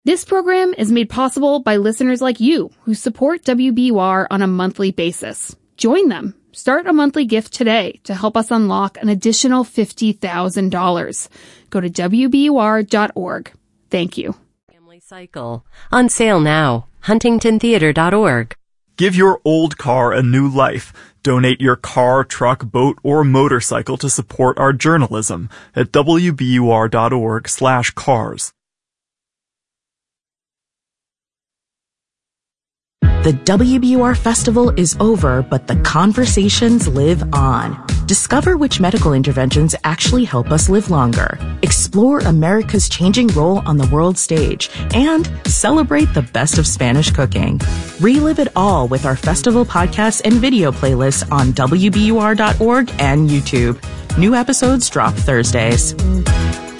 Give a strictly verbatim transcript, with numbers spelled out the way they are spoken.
This program is made possible by listeners like you who support W B U R on a monthly basis. Join them. Start a monthly gift today to help us unlock an additional fifty thousand dollars. Go to W B U R dot org. Thank you. Family Cycle. On sale now. Huntington Theater dot org. Give your old car a new life. Donate your car, truck, boat, or motorcycle to support our journalism at W B U R dot org slash cars. The W B U R Festival is over, but the conversations live on. Discover which medical interventions actually help us live longer. Explore America's changing role on the world stage. And celebrate the best of Spanish cooking. Relive it all with our festival podcasts and video playlists on W B U R dot org and YouTube. New episodes drop Thursdays.